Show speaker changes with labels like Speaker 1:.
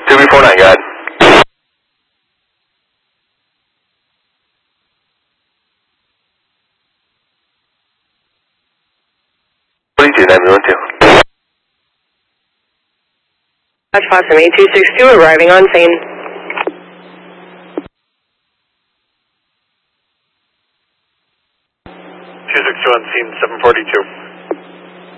Speaker 1: 2B49, go ahead. 42-912.
Speaker 2: Watch Possum 8262 arriving on scene.
Speaker 3: 262 on scene, 742.